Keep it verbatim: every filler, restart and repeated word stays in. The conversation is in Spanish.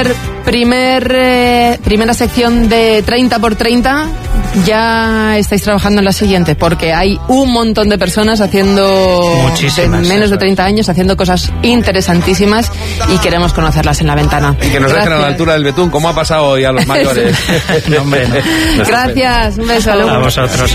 primer, eh, primera sección de treinta por treinta, ya estáis trabajando en la siguiente, porque hay un montón de personas haciendo de menos de treinta años haciendo cosas interesantísimas y queremos conocerlas en la ventana. Y que nos Gracias. dejen a la altura del betún, como ha pasado hoy a los mayores. No, hombre, no. Gracias, un beso. A vosotros.